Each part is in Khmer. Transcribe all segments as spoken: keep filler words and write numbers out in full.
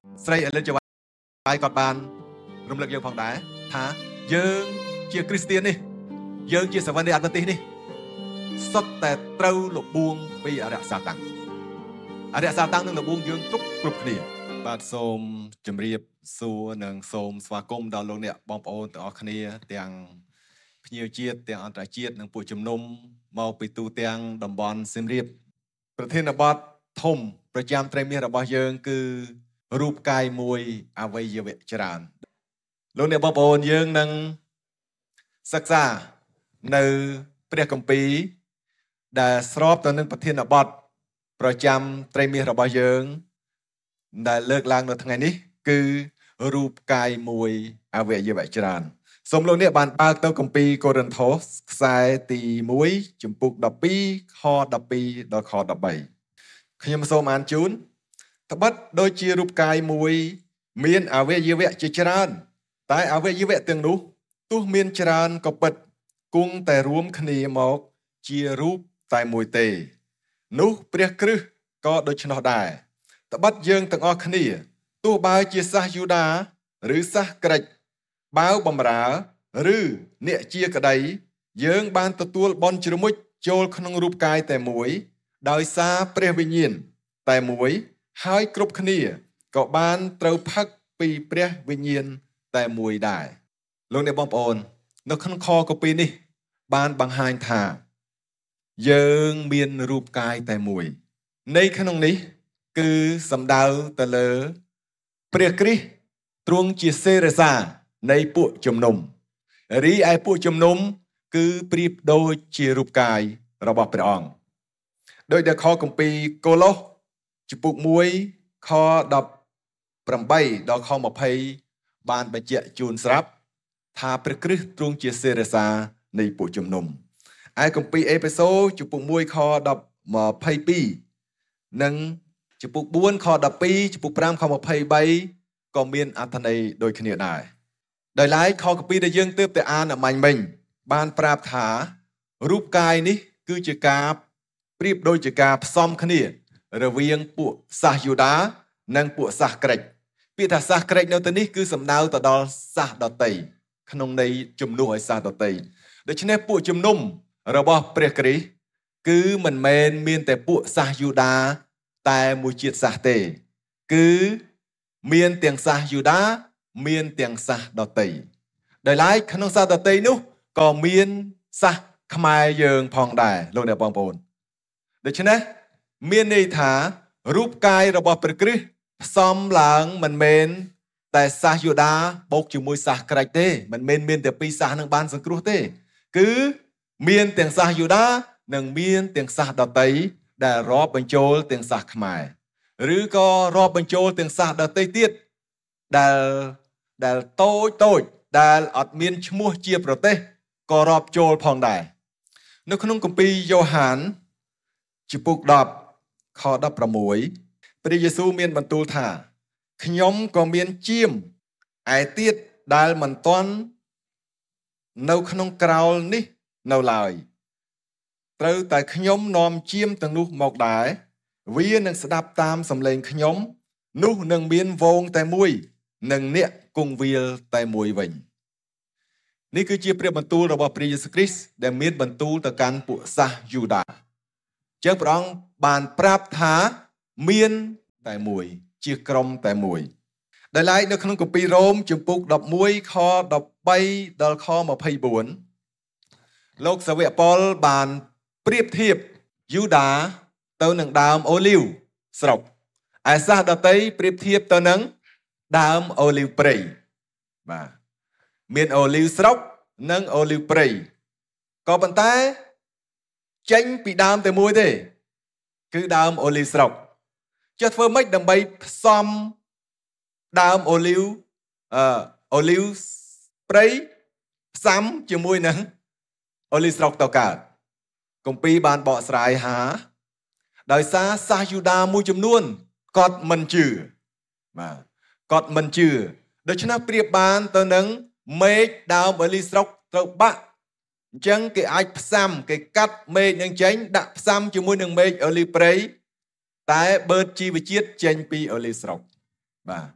ស្រីអេលិនជាវាយគាត់បានរំលឹកយើងផងដែរថាយើងជាគ្រីស្ទាននេះយើងជាសាវ័ននៃអាដវេនទីសនេះសុទ្ធតែត្រូវលបួងពីអរិយសាតាំងអរិយសាតាំងនឹងលបួងយើងគ្រប់គ្រប់គ្នាបាទសូមជម្រាបសួរនិងសូមស្វាគមន៍ដល់លោកអ្នកបងប្អូនទាំងអស់គ្នាទាំងភ្ញៀវជាតិទាំងអន្តរជាតិនិងពួកជំនុំមកពីទូទាំងតំបន់សៀមរាបប្រធានបទធំប្រចាំត្រីមាសរបស់យើងគឺរូបកាយមួយអវយវៈច្រើនលោកអ្នកបងប្អូនយើងនឹងសិក្សានៅព្រះគម្ពីរដែលស្របទៅនឹងប្រធានបទប្រចាំត្រីមាសរបស់យើងដែលលើកឡើងនៅថ្ងៃនេះគឺរូបកាយមួយអវយវៈច្រើនសូមលោកអ្នកបានបើកទៅគម្ពីរកូរិនថូសខ្សែទីមួយជំពូកដប់ពីរខដប់ពីរដល់ខដប់បីខ្ញុំសូមអានជូនត្បិតដូចជារូបកាយមួយមានអវយវៈជាច្រើនតែអវយវៈទាំងនោះទោះមានច្រើនក៏ពិតគង់តែរួមគ្នាមកជារូបតែមួយទេនោះព្រះគ្រិស្តក៏ដូច្នោះដែរត្បិតយើងទាំងអស់គ្នាទោះបើជាសាសយូដាឬសាសក្រិចបាវបំរើឬអ្នកជាក្តីយើងបានទទួលបន់ជ្រមុជចូលក្នុងរូបកាយតែមួយដោយសារព្រះវិញ្ញាណតែមួយហើយគ្រប់គ្នាក៏បានត្រូវផឹកពីព្រះវិញ្ញាណតែមួយដែរលោកអ្នកបងប្អូននៅក្នុងខកពីនេះបានបង្ហាញថាយើងមានរូបកាយតែមួយនៃក្នុងនេះគឺសំដៅទៅលើព្រះគ្រីស្ទទ្រង់ជាសេរសានៃពួកជំនុំរីឯពួកជំនុំគឺប្រៀបដូចជារូបកាយរបស់ព្រះអង្គដោយដែលខគម្ពីរកូឡូសជំពូកមួយខដប់ប្រាំបីដល់ខម្ភៃបានបញ្ជាក់ជូនស្រាប់ថាព្រះគ្រីស្ទទ្រង់ជាសេរសានៃពួកជំនុំឯគម្ពីរអេផេសូជំពូកមួយខដប់ម្ភៃពីរនិងជំពូកបួនខដប់ពីរជំពូកប្រាំខម្ភៃបីក៏មានអត្ថន័យដូចគ្នាដែរដោយឡែកខគម្ពីរដែលយើងទើបតែអានអមាញ់មិញបានប្រាប់ថារូបកាយនេះគឺជាការប្រៀបដូចជាការផ្សំគ្នារវាងពួកសាសយូដានិងពួកសាសក្រិចពាក្យថាសាសក្រិចនៅទីនេះគឺសំដៅទៅដល់សាសដតីក្នុងន័យជំនួសឲ្យសាសដតីដូច្នេះពួកជំនុំរបស់ព្រះគ្រីស្ទគឺមិនមែនមានតែពួកសាសយូដាតែមួយជាតិសាសទេគឺមានទាំងសាសយូដាមានទាំងសាសដតីដោយឡែកក្នុងសាសដតីនោះក៏មានសាសខ្មែរយើងផងដែរលោកអ្នកបងប្អូនដូច្នេះមានន័យថារូបកាយរបស់ព្រះគ្រីស្ទផ្សំឡើងមិនមែនតែសាសយូដាបូកជាមួយសាសក្រិចទេមិនមែនមានតែពីរសាសនឹងបានសង្គ្រោះទេគឺមានទាំងសាសយូដានិងមានទាំងសាសដតីដែលរាប់បញ្ចូលទាំងសាសខ្មែរឬក៏រាប់បញ្ចូលទាំងសាសដតីទៀតដែលដែលតូចតូចដែលអត់មានឈ្មោះជាប្រទេសក៏រាប់ចូលផងដែរនៅក្នុងគម្ពីរយ៉ូហានជំពូកដប់ខដប់ប្រាំមួយព្រះយេស៊ូវមានបន្ទូលថាខ្ញុំក៏មានជាមឯទៀតដែលមិនទាន់នៅក្នុងក្រោលនេះនៅឡើយត្រូវតែខ្ញុំនាំជាមទាំងនោះមកដែរវានឹងស្ដាប់តាមសំឡេងខ្ញុំនោះនឹងមានវងតែមួយនិងអ្នកគង់វាលតែមួយវិញនេះគឺជាព្រះបន្ទូលរបស់ព្រះយេស៊ូវគ្រីស្ទដែលមានបន្ទូលទៅកាន់ពួកសាសយូដាចឹងព្រះអង្គបានប្រាប់ថាមានតែមួយជាក្រុមតែមួយដែលឡែកនៅក្នុងគម្ពីររ៉ូមជំពូកដប់មួយខដប់បីដល់ខម្ភៃបួនលោកសាវកប៉ុលបានប្រៀបធៀបយូដាទៅនឹងដើមអូលីវស្រុកឯសាសដតីប្រៀបធៀបទៅនឹងដើមអូលីវព្រៃបាទមានអូលីវស្រុកនិងអូលីវព្រៃក៏ប៉ុន្តែចេញពីដើមតែមួយទេគឺដើមអូលីវស្រុកចេះធ្វើម៉េចដើម្បីផ្សំដើមអូលីវអឺអូលីវព្រៃផ្សំជាមួយនឹងអូលីវស្រុកទៅកើតគម្ពីរបានបកស្រាយថាដោយសារសាសយូដាមួយចំនួនគាត់មិនជឿបាទគាត់មិនជឿដូច្នេះប្រៀបបានទៅនឹងមេឃដើមអូលីវស្រុកត្រូវបាក់អញ្ចឹងគេអាចផ្សំគេកាត់មេឃនឹងចេញដាក់ផ្សំជាមួយនឹងមេឃអូលីវព្រៃតែបឺតជីវជាតិចេញពីអូលីវស្រុកបាទ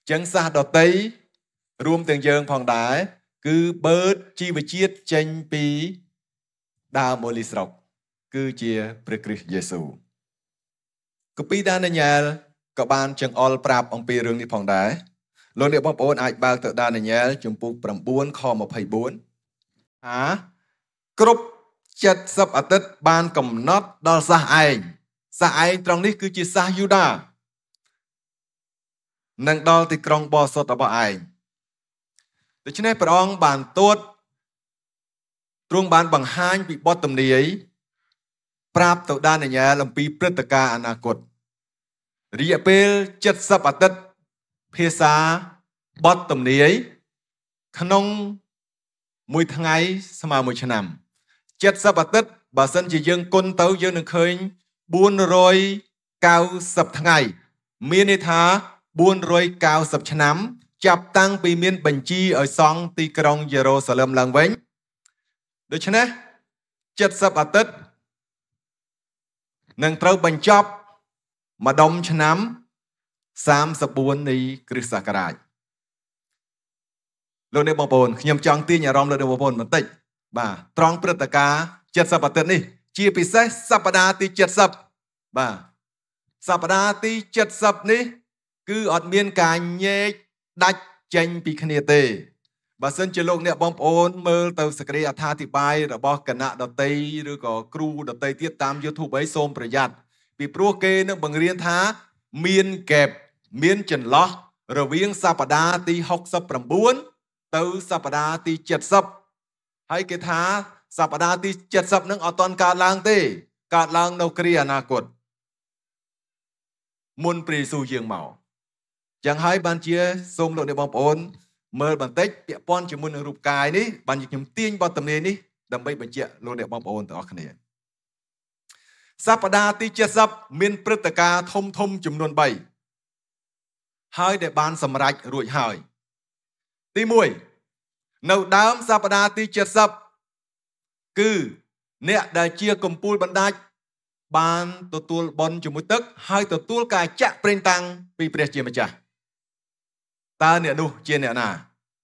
ចឹងសាសដតីរួមទាំងយើងផងដែរគឺបឺតជីវជាតិចេញពីដើមអូលីស្រុកគឺជាព្រះគ្រីស្ទយេស៊ូវគម្ពីរដានីយ៉ែលក៏បានចង្អុលប្រាប់អំពីរឿងនេះផងដែរលោកអ្នកបងប្អូនអាចបើកទៅដានីយ៉ែលជំពូក9ខម្ភៃបួនថាគ្រប់เจ็ดสิบអាទិត្យបានកំណត់ដល់សាសឯងសាសឯងត្រង់នេះគឺជាសាសយូដានឹងដល់ទីក្រុងបរិសុទ្ធរបស់ឯងដូច្នេះព្រះអង្គបានទួតទ្រង់បានបង្ហាញពីបទទំនាយប្រាប់ទៅដានីយ៉ែលអំពីព្រឹត្តិការណ៍អនាគតរយៈពេលเจ็ดสิบអាទិត្យភាសាបទទំនាយក្នុងមួយថ្ងៃស្មើមួយឆ្នាំเจ็ดสิบអាទិត្យបើសិនជាយើងគុណទៅយើងនឹងឃើញបួនរយเก้าสิบថ្ងៃមានន័យថាបួនរយเก้าสิบឆ្នាំចាប់តាំងពីមានបញ្ជីឲ្យសង់ទីក្រុងយេរូសាឡឹមឡើងវិញដូច្នេះเจ็ดสิบអាទិត្យនឹងត្រូវបញ្ចប់ម្ដុំឆ្នាំសាមសិបបួននៃគ្រិស្តសករាជលោកអ្នកបងប្អូនខ្ញុំចង់ទាញអារម្មណ៍លោកអ្នកបងប្អូនបន្តិចបាទត្រង់ព្រឹត្តិការណ៍เจ็ดสิบអាទិត្យនេះជាពិសេសសប្តាហ៍ទីเจ็ดสิบបាទសប្តាហ៍ទីเจ็ดสิบនេះគឺអត់មានការញែកដាច់ចេញពីគ្នាទេបើសិនជាលោកអ្នកបងប្អូនមើលទៅសេចក្តីអត្ថាធិប្បាយរបស់គណៈដតីឬក៏គ្រូដតីទៀតតាម YouTube អីសូមប្រយ័ត្នពីព្រោះគេនឹងបង្រៀនថាមានកេបមានចន្លោះរវាងសប្តាហ៍ទីหกสิบเก้าទៅសប្តាហ៍ទីเจ็ดสิบហើយគេថាសប្តាហ៍ទីเจ็ดสิบនឹងអត់ទាន់កើតឡើងទេកើតឡើងនៅគ្រាអនាគតមុនព្រះយេស៊ូវយាងមកចឹងហើយបានជាសូមលោកអ្នកបងប្អូនមើលបន្តិចពាក់ព័ន្ធជាមួយនឹងរូបកាយនេះបានជាខ្ញុំទាញបទទំនាយនេះដើម្បីបញ្ជាក់លោកអ្នកបងប្អូនទាំងអស់គ្នាសប្តាហ៍ទីเจ็ดสิบមានព្រឹត្តិការណ៍ធំធំចំនួនបីហើយដែលបានសម្រេចរួចហើយទីមួយនៅដើមសប្តាហ៍ទីเจ็ดสิบគឺអ្នកដែលជាកំពូលបណ្ដាច់បានទទួលបុណ្យជាមួយទឹកហើយទទួលការចាក់ប្រេងតាំងពីព្រះជាម្ចាស់តើអ្នកនោះជាអ្នកណា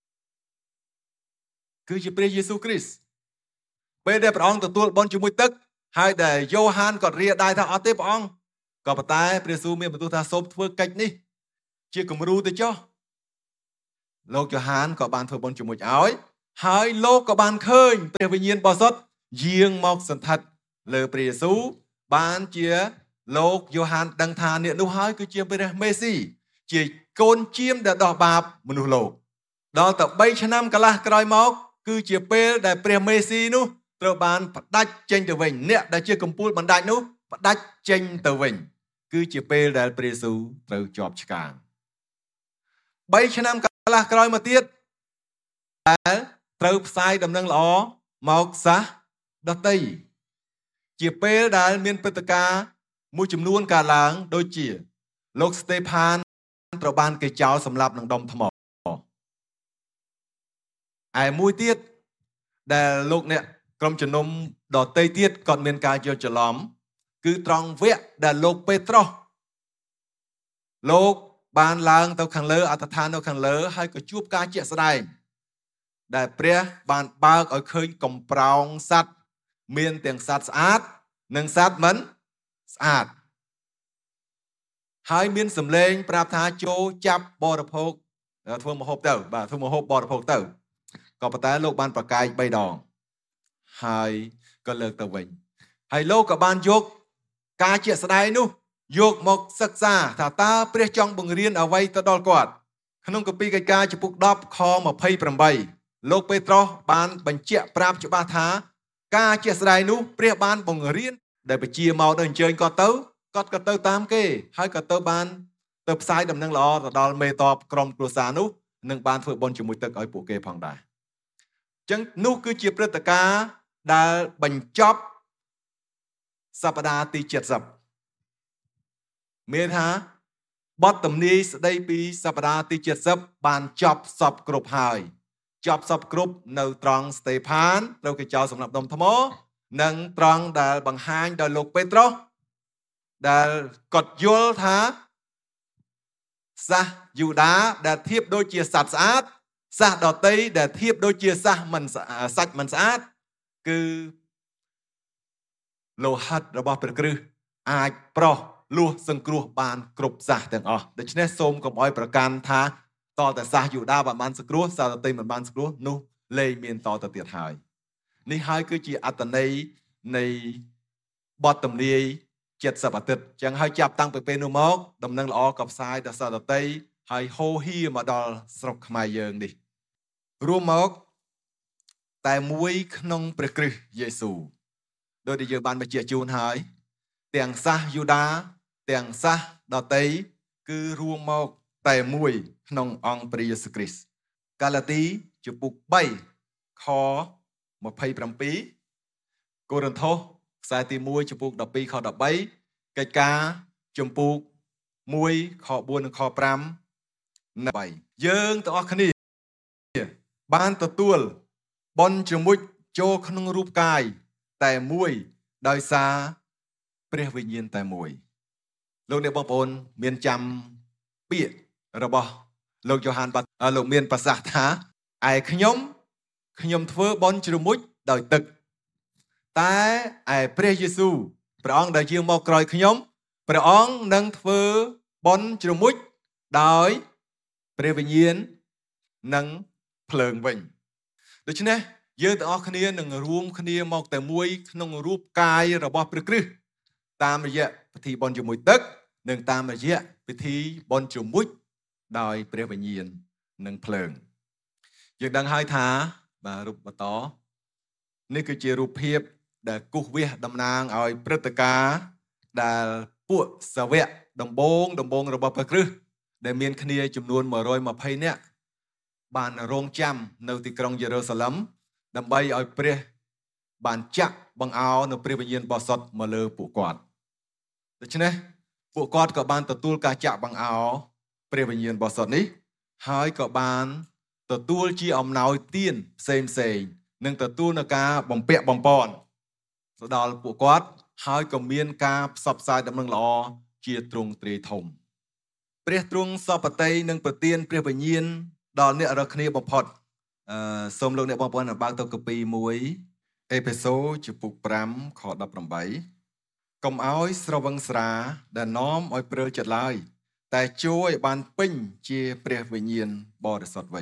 គឺជាព្រះយេស៊ូវគ្រីស្ទពេលដែលព្រះអង្គទទួលបុណ្យជាមួយទឹកហើយដែលយ៉ូហានក៏រាដៃថាអត់ទេព្រះអង្គក៏ប៉ុន្តែព្រះយេស៊ូវមានបន្ទូលថាសូមធ្វើកិច្ចនេះជាគំរូទៅចុះលោកយ៉ូហានក៏បានធ្វើបុណ្យជាមួយឲ្យហើយលោកក៏បានឃើញព្រះវិញ្ញាណបរិសុទ្ធយាងមកសន្ធិដ្ឋលើព្រះយេស៊ូវបានជាលោកយ៉ូហានដឹងថាអ្នកនោះហើយគឺជាព្រះមេស៊ីជាកូនជាមដែលដោះបាបមនុស្សលោកដល់ទៅបីឆ្នាំកន្លះក្រោយមកគឺជាពេលដែលព្រះមេស៊ីនោះត្រូវបានផ្ដាច់ចេញទៅវិញអ្នកដែលជាកំពូលបណ្ដាច់នោះផ្ដាច់ចេញទៅវិញគឺជាពេលដែលព្រះយេស៊ូវត្រូវជាប់ឆ្កាងបីឆ្នាំកន្លះក្រោយមកទៀតដែលត្រូវផ្សាយដំណឹងល្អមកសាសដតីជាពេលដែលមានព្រឹត្តិការណ៍មួយចំនួនកើតឡើងដូចជាលោកស្តេផានត្រូវបានគេចោលសម្លាប់នឹងដុំថ្មឯមួយទៀតដែលលោកអ្នកក្រុមជំនុំដតីទៀតក៏មានការយល់ច្រឡំគឺត្រង់វគ្គដែលលោកពេត្រុសលោកបានឡើងទៅខាងលើអត្តដ្ឋាននៅខាងលើហើយក៏ជួបការជាក់ស្ដែងដែលព្រះបានបើកឲ្យឃើញកំប្រោងសត្វមានទាំងសត្វស្អាតនិងសត្វមិនស្អាតហើយមានសម្លេងប្រាប់ថាចូលចាប់បរិភោគធ្វើម្ហូបទៅបាទធ្វើម្ហូបបរិភោគទៅក៏ប៉ុន្តែលោកបានប្រកែកបីដងហើយក៏លើកទៅវិញហើយលោកក៏បានយកការជាក់ស្ដែងនោះយកមកសិក្សាថាតើព្រះចង់បង្រៀនអ្វីទៅដល់គាត់ក្នុងគម្ពីរកិច្ចការចំពុកដប់ខម្ភៃប្រាំបីលោកពេត្រុសបានបញ្ជាក់ប្រាប់ច្បាស់ថាការជាក់ស្ដែងនោះព្រះបានបង្រៀនដែលបជាមកដល់អញ្ជើញគាត់ទៅគាត់ក៏ទៅតាមគេហើយក៏ទៅបានទៅផ្សាយដំណឹងល្អទៅដល់មេតបក្រុមគ្រួសារនោះនឹងបានធ្វើបុណ្យជាមួយទឹកឲ្យពួកគេផងដែរអញ្ចឹងនោះគឺជាព្រឹត្តិការណ៍ដែលបញ្ចប់សប្តាហ៍ទីเจ็ดสิบមានថាបទទំនាយស្ដីពីសប្តាហ៍ទីเจ็ดสิบបានចប់សពគ្រប់ហើយចប់សពគ្រប់នៅត្រង់ស្តេផានត្រូវគេចោលសម្រាប់ដុំថ្មនិងត្រង់ដែលបង្ហាញដោយលោកពេត្រុសដែលគាត់យល់ថាសាសយូដាដែលធៀបដូចជាសត្វស្អាតសាសដតីដែលធៀបដូចជាសាសមិនសាច់មិនស្អាតគឺលោហិតរបស់ព្រះគ្រីស្ទអាចប្រោះលួសសង្គ្រោះបានគ្រប់សាសទាំងអស់ដូច្នេះសូមកុំអោយប្រកាន់ថាតតែសាសយូដាបានសង្គ្រោះសាសដតីមិនបានសង្គ្រោះនោះលែងមានតទៅទៀតហើយនេះហើយគឺជាអត្តន័យនៃបទទំនាយ70អាទិត្យចឹងហើយចាប់តាំងពីពេលនោះមកដំណឹងល្អក៏ផ្សាយដល់សាសដតីហើយហូរហៀមកដល់ស្រុកខ្មែរយើងនេះរួមមកតែមួយក្នុងព្រះគ្រីស្ទយេស៊ូវដោយដែលយើងបានបញ្ជាក់ជូនហើយទាំងសាសយូដាទាំងសាសដតីគឺរួមមកតែមួយក្នុងអង្គព្រះយេស៊ូវគ្រីស្ទកាឡាទីជំពូក3ខ27កូរិនថូសខ្សែទី1ជំពូក12ខ13កិច្ចការជំពូក1ខ4និងខ5នៃយើងទាំងអស់គ្នាបានទទួលបុណ្យជ្រមុជចូលក្នុងរូបកាយតែមួយដោយសារព្រះវិញ្ញាណតែមួយលោកអ្នកបងប្អូនមានចាំពាក្យរបស់លោកយ៉ូហានបាត់លោកមានប្រសាសន៍ថាឯខ្ញុំខ្ញុំធ្វើបុណ្យជ្រមុជដោយទឹកតែឯព្រះយេស៊ូវព្រះអង្គដែលយាងមកក្រោយខ្ញុំព្រះអង្គនឹងធ្វើបុណ្យជ្រមុជដោយព្រះវិញ្ញាណនិងភ្លើងវិញដូច្នេះយើងទាំងអស់គ្នានឹងរួមគ្នាមកតែមួយក្នុងរូបកាយរបស់ព្រះគ្រីស្ទតាមរយៈពិធីបុណ្យជាមួយទឹកនិងតាមរយៈពិធីបុណ្យជ្រមុជដោយព្រះវិញ្ញាណនិងភ្លើងយើងដឹងហើយថាបាទរូបបន្តនេះគឺជារូបភាពដែលគូសវាសតំណាងឲ្យព្រឹត្តិការណ៍ដែលពួកសាវកដំបងដំបងរបស់ព្រះគ្រីស្ទដែលមានគ្នាចំនួន120នាក់បានរងចាំនៅទីក្រុងយេរូសាឡិមដើម្បីឲ្យព្រះបានចាក់បង្អោរនៅព្រះវិញ្ញាណបរិសុទ្ធមកលើពួកគាត់ដូច្នេះពួកគាត់ក៏បានទទួលការចាក់បង្អោរព្រះវិញ្ញាណបរិសុទ្ធនេះហើយក៏បានទទួលជាអំណោយទានផ្សេងផ្សេងនិងទទួលនៅការបំពាក់បំពន់ទៅដល់ពួកគាត់ហើយក៏មានការផ្សព្វផ្សាយដំណឹងល្អជាទ្រង់ទ្រាយធំព្រះទ្រង់សពតិនឹងប្រទានព្រះវិញ្ញាណដល់អ្នករាល់គ្នាបំផុតអឺសូមលោកអ្នកបងប្អូនបើកទៅកាពីមួយអេផេសូជំពូក5ខ18កុំឲ្យស្រវឹងស្រាដែលនាំឲ្យព្រើលចិត្តឡើយតែជួយឲ្យបានពេញជាព្រះវិញ្ញាណបរិសុទ្ធវិញ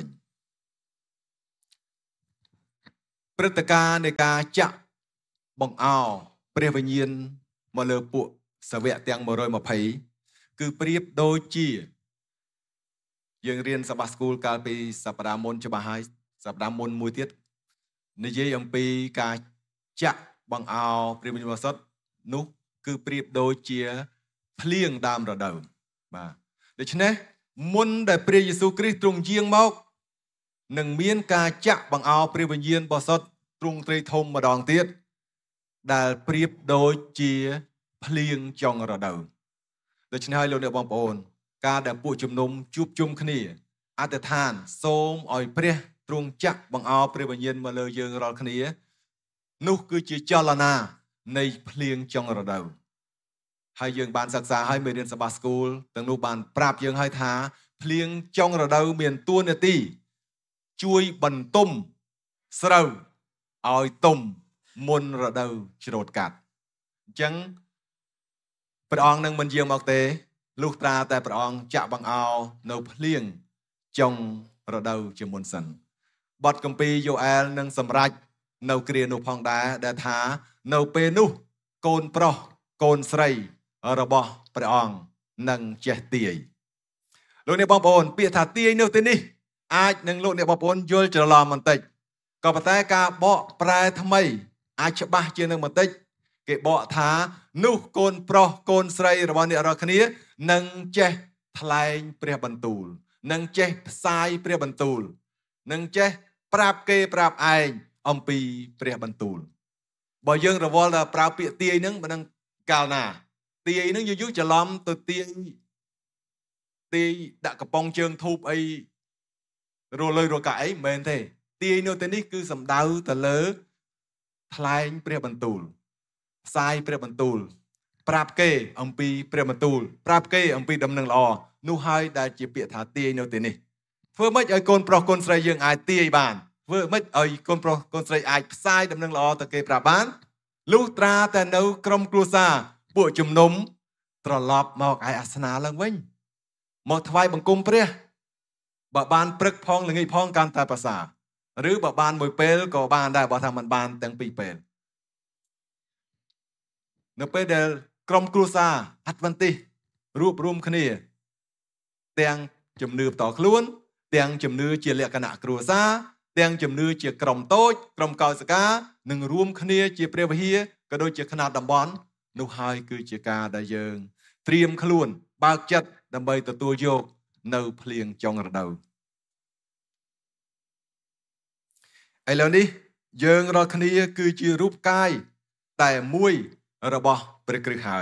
ព្រឹត្តិការណ៍នៃការចាក់បង្អោរព្រះវិញ្ញាណមកលើពួកសាវកទាំង120គឺប្រៀបដូចជាយើងរៀនសបាស្គូលកាលពីសប្តាហ៍មុនច្បាស់ហើយសប្តាហ៍មុនមួយទៀតនិយាយអំពីការចាក់បង្អោរព្រះវិញ្ញាណបរិសុទ្ធនោះគឺប្រៀបដូចជាភ្លៀងដើមរដូវបាទដូច្នេះមុនដែលព្រះយេស៊ូវគ្រីស្ទទ្រង់យាងមកនឹងមានការចាក់បង្អោរព្រះវិញ្ញាណបរិសុទ្ធទ្រង់ទ្រាយធំម្ដងទៀតដែលប្រៀបដូចជាភ្លៀងចុងរដូវដូច្នេះហើយលោកអ្នកបងប្អូនការដែលពួកជំនុំជួបជុំគ្នាអធិដ្ឋានសូមឲ្យព្រះទ្រង់ចាក់បង្អោរព្រះវិញ្ញាណមកលើយើងរាល់គ្នានោះគឺជាចលនានៃភ្លៀងចុងរដូវហើយយើងបានសិក្សាហើយមេរៀនសបាស្គូលទាំងនោះបានប្រាប់យើងហើយថាភ្លៀងចុងរដូវមានតួនាទីជួយបន្ទំស្រូវឲ្យទុំមុនរដូវច្រូតកាត់អញ្ចឹងព្រះអង្គនឹងមិនយាងមកទេលុះត្រាតែព្រះអង្គចាក់បង្អោរនៅភ្លៀងចុងរដូវជាមុនសិនបទគម្ពីរយូអែលនឹងសម្រេចនៅគ្រានោះផងដែរដែលថានៅពេលនោះកូនប្រុសកូនស្រីរបស់ព្រះអង្គនឹងចេះទាយលោកអ្នកបងប្អូនពាក្យថាទាយនោះទីនេះអាចនឹងលោកអ្នកបងប្អូនយល់ច្រឡំបន្តិចក៏ប៉ុន្តែការបកប្រែថ្មីអាចច្បាស់ជាងនឹងបន្តិចគេបកថានោះកូនប្រុសកូនស្រីរបស់អ្នករាល់គ្នានឹងចេះថ្លែងព្រះបន្ទូលនឹងចេះផ្សាយព្រះបន្ទូលនឹងចេះប្រាប់គេប្រាប់ឯងអំពីព្រះបន្ទូលបើយើងរវល់ដល់ប្រើពាក្យទាយហ្នឹងមិនដឹងកាលណាទាយហ្នឹងយូរយូរច្រឡំទៅទាយទាយដាក់កំប៉ុងជើងធូបអីរលុយរកាអីមិនមែនទេទាយនៅទីនេះគឺសំដៅទៅលើថ្លែងព្រះបន្ទូលផ្សាយព្រះបន្ទូលប្រាប់គេអំពីព្រះបន្ទូលប្រាប់គេអំពីដំណឹងល្អនោះហើយដែលជាពាក្យថាទាយនៅទីនេះធ្វើម៉េចឲ្យកូនប្រុសកូនស្រីយើងអាចទាយបានធ្វើម៉េចឲ្យកូនប្រុសកូនស្រីអាចផ្សាយដំណឹងល្អទៅគេប្រាប់បានលុះត្រាតែនៅក្រុមគ្រួសារពួកជំនុំត្រឡប់មកឯអាសនៈឡើងវិញមកថ្វាយបង្គំព្រះបើបានព្រឹកផងល្ងាចផងកាន់តែប្រសើរឬបើបានមួយពេលក៏បានដែរបើថាមិនបានទាំងពីរពេលនៅពេលដែលក្រុមគ្រួសារអាត់វ៉ាន់ទីសរួបរวมគ្នាទាំងជំនឿបន្តខ្លួនទាំងជំនឿជាលក្ខណៈគ្រួសារទាំងជំនឿជាក្រុមតូចក្រុមកោសិកានិងរួមគ្នាជាព្រះវិហារក៏ដូចជាខ្នាតតំបន់នោះហើយគឺជាការដែលយើងត្រៀមខ្លួនបើកចិត្តដើម្បីទទួលយកនៅភ្លៀងចុងរដូវឥឡូវនេះយើងរាល់គ្នាគឺជារូបកាយតែមួយរបស់ព្រះគ្រីស្ទហើយ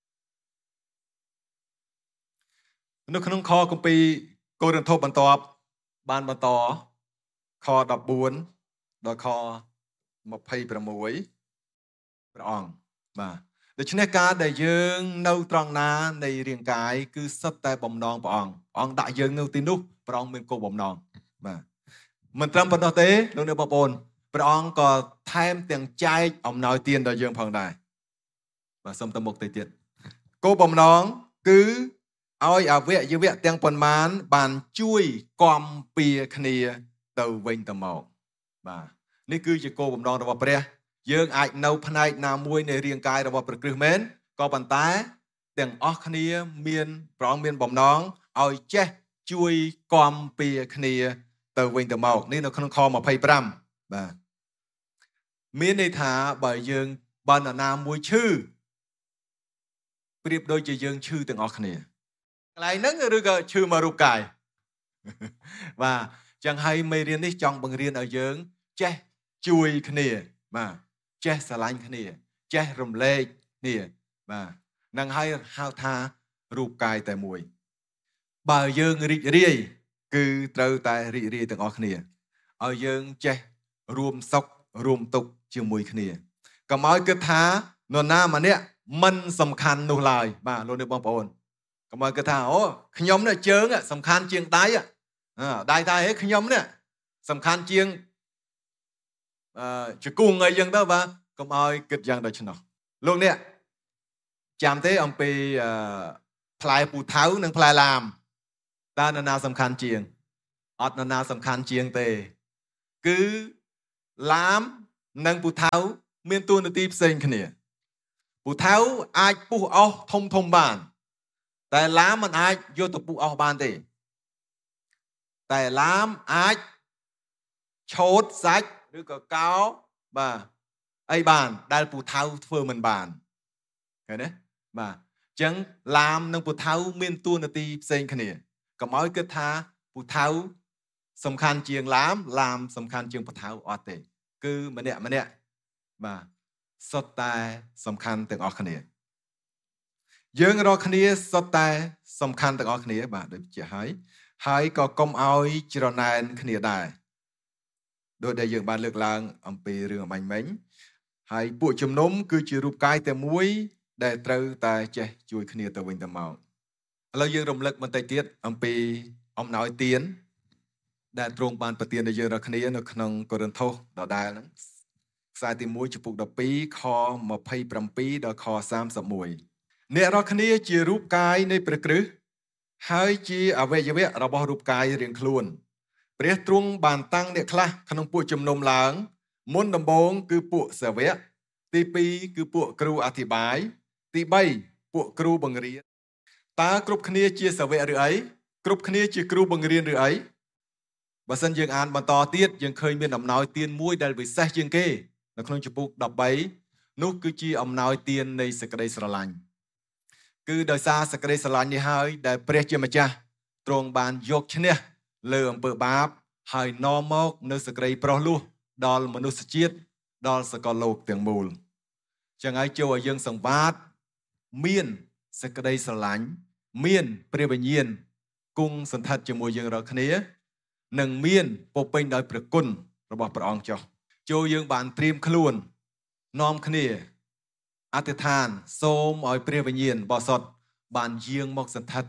នៅក្នុងខគម្ពីរកូរិនថូសបន្ទាប់បានបន្តខដប់បួនដល់ខម្ភៃប្រាំមួយព្រះអង្គបាទដូច្នេះការដែលយើងនៅត្រង់ណានៃរាងកាយគឺសុទ្ធតែបំណងព្រះអង្គព្រះអង្គដាក់យើងនៅទីនោះព្រះអង្គមានគោលបំណងបាទមិនត្រឹមប៉ុណ្ណោះទេលោកអ្នកបងប្អូនព្រះអង្គក៏ថែមទាំងចែកអំណោយទានដល់យើងផងដែរបាទសូមទៅមុខទៅទៀតគោលបំណងគឺឲ្យអវយវៈទាំងប៉ុន្មានបានជួយគាំពៀគ្នាទៅវិញទៅមកបាទនេះគឺជាគោលបំណងរបស់ព្រះយើងអាចនៅផ្នែកណាមួយនៃរាងកាយរបស់ព្រះគ្រីស្ទមែនក៏ប៉ុន្តែទាំងអស់គ្នាមានព្រះអង្គមានបំណងឲ្យចេះជួយគាំពៀគ្នាទៅវិញទៅមកនេះនៅក្នុងខម្ភៃប្រាំបាទមានន័យថាបើយើងបើនរណាមួយឈឺប្រៀបដូចជាយើងឈឺទាំងអស់គ្នាកន្លែងហ្នឹងឬក៏ឈឺមករូបកាយបាទចឹងហើយមេរៀននេះចង់បង្រៀនឲ្យយើងចេះជួយគ្នាបាទចេះស្រឡាញ់គ្នាចេះរំលែកគ្នាបាទនឹងហើយហៅថារូបកាយតែមួយបើយើងរីករាយគឺត្រូវតែរីករាយទាំងអស់គ្នាឲ្យយើងចេះរួមសុខរួមទុក្ខជាមួយគ្នាកុំឲ្យគិតថានរណាម្នាក់មិនសំខាន់នោះឡើយបាទលោកអ្នកបងប្អូនកុំឲ្យគិតថាអូខ្ញុំនេះជើងសំខាន់ជាងដៃដៃតែហេខ្ញុំនេះសំខាន់ជាងអឺជង្គង់អីចឹងទៅបាទកុំឲ្យគិតយ៉ាងដូច្នោះលោកអ្នកចាំទេអំពីអឺផ្លែពូថៅនិងផ្លែឡាមតើនរណាសំខាន់ជាងអត់នរណាសំខាន់ជាងទេគឺឡាមនិងពូថៅមានតួនាទីផ្សេងគ្នាពូថៅអាចពុះអស់ធំធំបានតែឡាមមិនអាចយកទៅពុះអស់បានទេតែឡាមអាចឆូតសាច់ឬក៏កោបាទអីបានដែលពូថៅធ្វើមិនបានឃើញទេបាទអញ្ចឹងឡាមនិងពូថៅមានតួនាទីផ្សេងគ្នាកុំឲ្យគិតថាពូថៅសំខាន់ជាងឡាមឡាមសំខាន់ជាងពូថៅអត់ទេគឺម្នាក់ម្នាក់បាទសុទ្ធតែសំខាន់ទាំងអស់គ្នាយើងរាល់គ្នាសុទ្ធតែសំខាន់ទាំងអស់គ្នាបាទដូចជាហើយហើយក៏កុំឲ្យច្រណែនគ្នាដែរដោយដែលយើងបានលើកឡើងអំពីរឿងអបាញ់មិញហើយពួកជំនុំគឺជារូបកាយតែមួយដែលត្រូវតែចេះជួយគ្នាទៅវិញទៅមកឥឡូវយើងរំលឹកបន្តិចទៀតអំពីអំណោយទានដែលទ្រង់បានប្រទានដល់យើងរាល់គ្នានៅក្នុងកូរិនថូសដដែលហ្នឹងខ្សែទីមួយចំពុកដប់ពីរខម្ភៃប្រាំពីរដល់ខសាមសិបមួយអ្នករាល់គ្នាជារូបកាយនៃព្រះគ្រីស្ទហើយជាអវយវៈរបស់រូបកាយរៀងខ្លួនព្រះទ្រង់បានតាំងអ្នកខ្លះក្នុងពួកជំនុំឡើងមុនដំបូងគឺពួកសាវកទីពីរគឺពួកគ្រូអធិបាយទីបីពួកគ្រូបង្រៀនតើគ្រប់គ្នាជាសាវកឬអីគ្រប់គ្នាជាគ្រូបង្រៀនឬអីបើសិនយើងអានបន្តទៀតយើងឃើញមានអំណោយទានមួយដែលពិសេសជាងគេនៅក្នុងចំពុកដប់បីនោះគឺជាអំណោយទាននៃសេចក្តីស្រឡាញ់គឺដោយសារសេចក្តីស្រឡាញ់នេះហើយដែលព្រះជាម្ចាស់ទ្រង់បានយកឈ្នះលើអំពើបាបហើយនាំមកនៅសេចក្តីប្រោះលោះដល់មនុស្សជាតិដល់សកលលោកទាំងមូលចឹងហើយចូលឲ្យយើងសង្វាតមានសេចក្តីស្រឡាញ់មានព្រះវិញ្ញាណគង់សន្ធិដ្ឋជាមួយយើងរាល់គ្នានិងមានពោពេញដោយព្រះគុណរបស់ព្រះអង្គចុះចូលយើងបានត្រៀមខ្លួននាំគ្នាអធិដ្ឋានសូមឲ្យព្រះវិញ្ញាណបរិសុទ្ធបានយាងមកសន្ធិដ្ឋ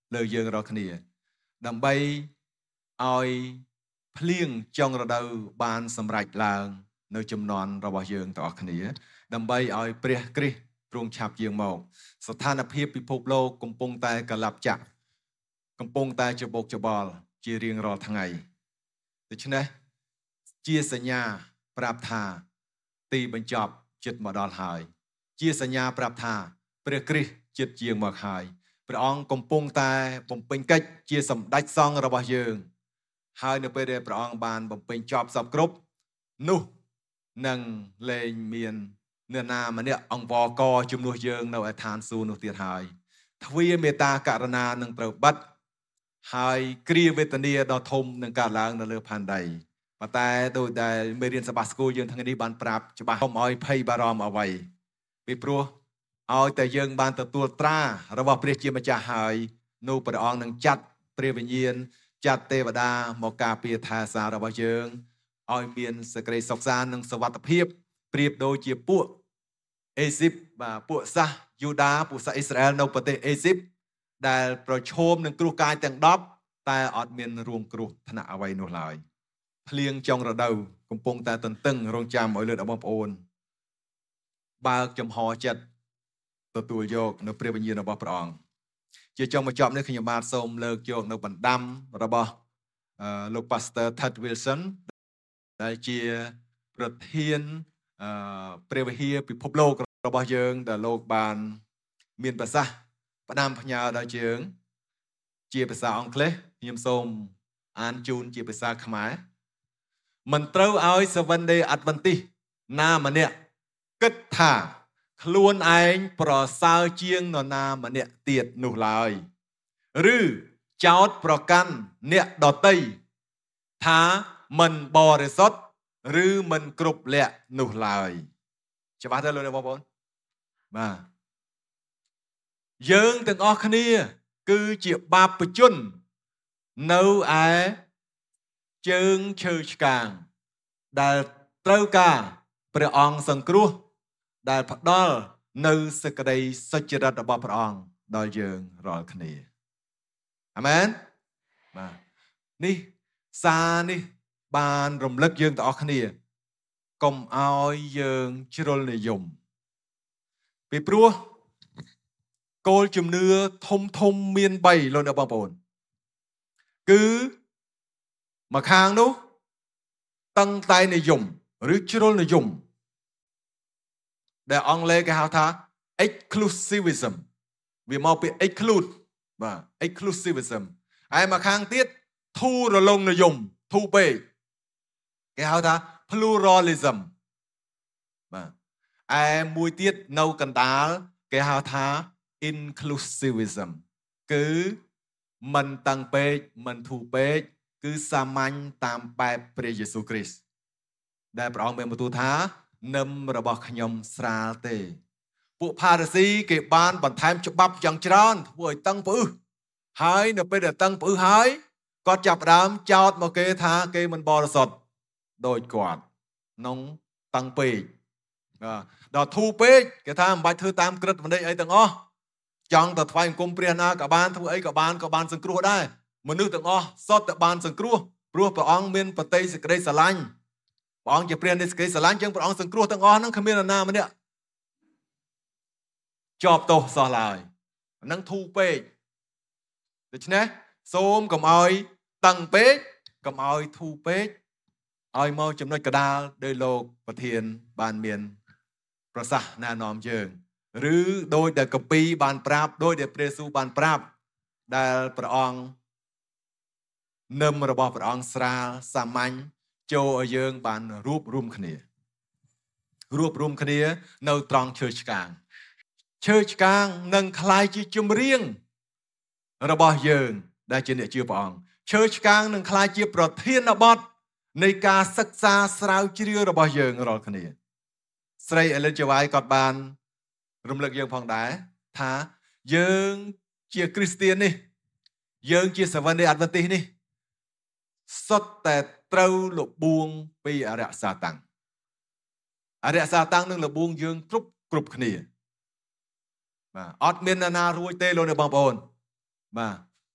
លើយើងរាល់គ្នាដើម្បីឲ្យភ្លៀងចុងរដូវបានសម្រេចឡើងនៅចំនួនរបស់យើងទាំងអស់គ្នាដើម្បីឲ្យព្រះគ្រីស្ទទ្រង់ឆាប់យាងមកស្ថានភាពពិភពលោកកំពុងតែកលាប់ចាក់កំពុងតែច្របូកច្បល់ជារៀងរាល់ថ្ងៃដូច្នេះជាសញ្ញាប្រាប់ថាទីបញ្ចប់ជិតមកដល់ហើយជាសញ្ញាប្រាប់ថាព្រះគ្រីស្ទជិតយាងមកហើយព្រះអង្គកំពុងតែបំពេញកិច្ចជាសម្ដេចសង្ឃរបស់យើងហើយនៅពេលដែលព្រះអង្គបានបំពេញចប់សពគ្រប់នោះនឹងលែងមាននរណាម្នាក់អង្វរកជំនួសយើងនៅឯឋានសួគ៌នោះទៀតហើយទ្វារមេត្តាករុណានឹងត្រូវបិទហើយគ្រាវេទនាដ៏ធំនឹងកើតឡើងនៅលើផែនដីប៉ុន្តែដោយដែលមេរៀនសបាស្គូលយើងថ្ងៃនេះបានប្រាប់ច្បាស់កុំឲ្យភ័យបារម្ភអ្វីពីព្រោះឲ្យតែយើងបានទទួលត្រារបស់ព្រះជាម្ចាស់ហើយនោះព្រះអង្គនឹងចាត់ព្រះវិញ្ញាណចាត់ទេវតាមកការពារថែសាររបស់យើងឲ្យមានសេចក្តីសុខសាន្តនិងសុវត្ថិភាពប្រៀបដូចជាពួកអេស៊ីបបាទពួកសាសយូដាពួកសាសអ៊ីស្រាអែលនៅប្រទេសអេស៊ីបដែលប្រឈមនឹងគ្រោះកាយទាំងដប់តែអត់មានរួមគ្រោះថ្នាក់អ្វីនោះឡើយភ្លៀងចុងរដូវកំពុងតែទន្ទឹងរង់ចាំឲ្យលើបងប្អូនបើកចំហចិត្តទទួលយកនៅព្រះវិញ្ញាណរបស់ព្រះអង្គជាចុងបញ្ចប់នេះខ្ញុំបាទសូមលើកយកនៅបណ្ដាំរបស់លោក Pastor Ted Wilson ដែលជាប្រធានព្រះវិហារពិភពលោករបស់យើងដែលលោកបានមានប្រសាសន៍ផ្ដាំផ្ញើដល់យើងជាភាសាអង់គ្លេសខ្ញុំសូមអានជូនជាភាសាខ្មែរមិនត្រូវឲ្យ Seventh-day Adventist ណាម្នាក់គិតថាខ្លួនឯងប្រសើរជាងនរណាម្នាក់ទៀតនោះឡើយឬចោទប្រកាន់អ្នកដទៃថាមិនបរិសុទ្ធឬមិនគ្រប់លក្ខនោះឡើយច្បាស់ទេលោកបងប្អូនបាទយើងទាំងអស់គ្នាគឺជាបាបជននៅឯជើងឈើឆ្កាងដែលត្រូវការព្រះអង្គសង្គ្រោះដែលផ្ដល់នៅសេចក្តីសុចរិតរបស់ព្រះអង្គដល់យើងរាល់គ្នាអាមែនបាទនេះសារនេះបានរំលឹកយើងទាំងអស់គ្នាកុំឲ្យយើងជ្រុលនិយមពីព្រោះគោលជំនឿធំធំមានបីលោកអ្នកបងប្អូនគឺមកខាងនោះតឹងតែនិយមឬជ្រុលនិយមដែលអង់គ្លេសគេហៅថា exclusivism វាមកពី exclude បាទ exclusivism ហើយមកខាងទៀតធូររលុងនិយមធូរពេកគេហៅថា pluralism បាទឯមួយទៀតនៅកណ្ដាលគេហៅថា inclusivism គឺមិនតឹងពេកមិនធូរពេកគឺសាមញ្ញតាមបែបព្រះយេស៊ូវគ្រីស្ទដែលព្រះអង្គបានបន្ទូលថានឹមរបស់ខ្ញុំស្រាលទេពួកផារីស៊ីគេបានបន្ថែមច្បាប់យ៉ាងច្រើនធ្វើឲ្យតឹងផ្អឹសហើយនៅពេលដែលតឹងផ្អឹសហើយគាត់ចាប់ផ្ដើមចោទមកគេថាគេមិនបរិសុទ្ធដោយគាត់ក្នុងតឹងពេកដល់ធូរពេកគេថាមិនបាច់ធ្វើតាមក្រឹតវិន័យអីទាំងអស់ចង់ទៅថ្វាយបង្គំព្រះណាក៏បានធ្វើអីក៏បានក៏បានសង្គ្រោះដែរមនុស្សទាំងអស់សុទ្ធតែបានសង្គ្រោះព្រោះព្រះអង្គមានបតីសេចក្តីស្រឡាញ់ព្រះអង្គជាព្រះនៃសេចក្តីស្រឡាញ់ចឹងព្រះអង្គសង្គ្រោះទាំងអស់ហ្នឹងគ្មាននរណាម្នាក់ជាប់ទោសសោះឡើយហ្នឹងធូរពេកដូច្នេះសូមកុំឲ្យតឹងពេកកុំឲ្យធូរពេកឲ្យមកចំណុចកដាលដោយលោកប្រធានបានមានប្រសាសន៍ណែនាំយើងឬដោយដែលកាពីបានប្រាប់ដោយដែលព្រះយេស៊ូវបានប្រាប់ដែលព្រះអង្គនឹមរបស់ព្រះអង្គស្រាលសាមញ្ញចូលឲ្យយើងបានរួបរួមគ្នារួបរួមគ្នានៅត្រង់ឈើឆ្កាងឈើឆ្កាងនឹងคล้ายជាចម្រៀងរបស់យើងដែលជាអ្នកជឿព្រះអង្គឈើឆ្កាងនឹងคล้ายជាប្រធានបទនៃការសិក្សាស្រាវជ្រាវរបស់យើងរាល់គ្នាស្រី Ellen G. White គាត់បានរំលឹកយើងផងដែរថាយើងជាគ្រីស្ទាននេះយើងជា Seventh-day Adventist នេះសុទ្ធតែត្រូវលបួងពីអរិយសាតាំងអរិយសាតាំងនឹងលបួងយើងគ្រប់គ្រប់គ្នាបាទអត់មាននរណារួចទេលោកអ្នកបងប្អូនបាទ